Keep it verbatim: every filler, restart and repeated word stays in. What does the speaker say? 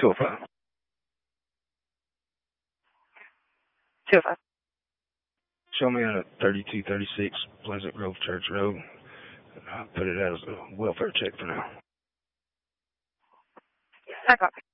two oh five. two oh five. Show me at a thirty-two thirty-six Pleasant Grove Church Road. I'll put it as a welfare check for now. I copy.